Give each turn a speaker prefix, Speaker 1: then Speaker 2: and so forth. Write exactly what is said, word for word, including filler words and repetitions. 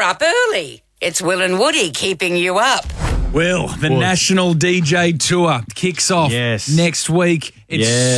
Speaker 1: up early. It's Will and Woody keeping you up.
Speaker 2: Will, the
Speaker 3: Was.
Speaker 2: National D J Tour kicks off
Speaker 3: Yes.
Speaker 2: next week. It's
Speaker 3: Yeah.